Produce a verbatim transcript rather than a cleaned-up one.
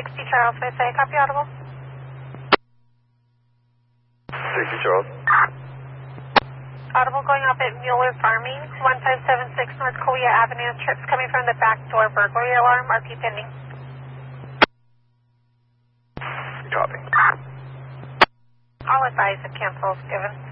sixty Charles, may I say, copy audible? sixty Charles. Audible going up at Mueller Farming, one five seven six North Korea Avenue. Trips coming from the back door burglary alarm, R P pending. Copy. All advised if cancels given.